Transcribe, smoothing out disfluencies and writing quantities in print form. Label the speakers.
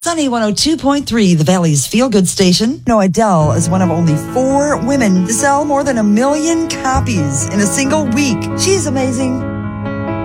Speaker 1: Sunny 102.3, the Valley's feel-good station. No, Adele is one of only 4 women to sell more than 1 million copies in a single week. She's amazing.